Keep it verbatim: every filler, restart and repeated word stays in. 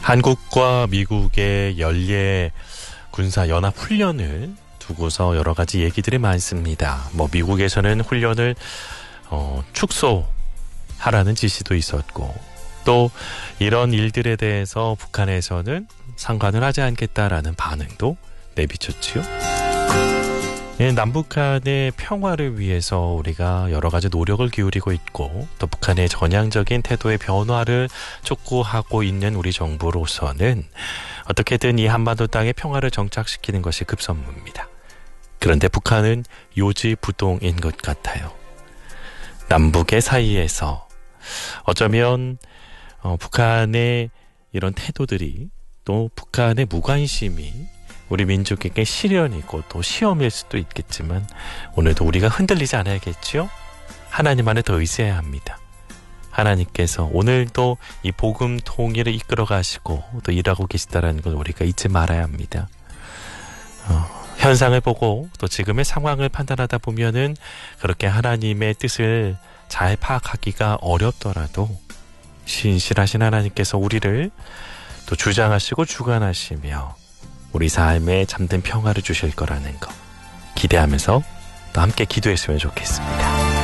한국과 미국의 연례 군사 연합 훈련을 두고서 여러 가지 얘기들이 많습니다. 뭐 미국에서는 훈련을 어, 축소하라는 지시도 있었고, 또 이런 일들에 대해서 북한에서는 상관을 하지 않겠다라는 반응도 내비쳤지요. 예, 남북한의 평화를 위해서 우리가 여러 가지 노력을 기울이고 있고, 또 북한의 전향적인 태도의 변화를 촉구하고 있는 우리 정부로서는 어떻게든 이 한반도 땅의 평화를 정착시키는 것이 급선무입니다. 그런데 북한은 요지부동인 것 같아요. 남북의 사이에서 어쩌면 어, 북한의 이런 태도들이, 또 북한의 무관심이 우리 민족에게 시련이고 또 시험일 수도 있겠지만, 오늘도 우리가 흔들리지 않아야겠죠? 하나님 안에 더 의지해야 합니다. 하나님께서 오늘도 이 복음 통일을 이끌어 가시고 또 일하고 계시다는 걸 우리가 잊지 말아야 합니다. 어, 현상을 보고 또 지금의 상황을 판단하다 보면은 그렇게 하나님의 뜻을 잘 파악하기가 어렵더라도 신실하신 하나님께서 우리를 또 주장하시고 주관하시며 우리 삶에 잠든 평화를 주실 거라는 거 기대하면서 또 함께 기도했으면 좋겠습니다.